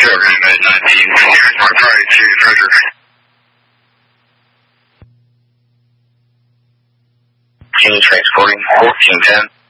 Sure, at 19. Here's my priority to treasure. Continue transporting 1410.